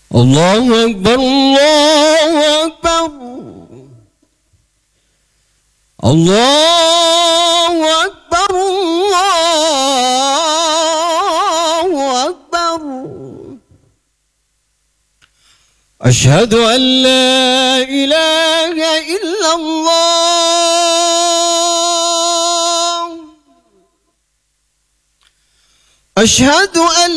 الله أكبر الله أكبر الله أكبر الله أكبر. أشهد أن لا إله إلا الله. أشهد أن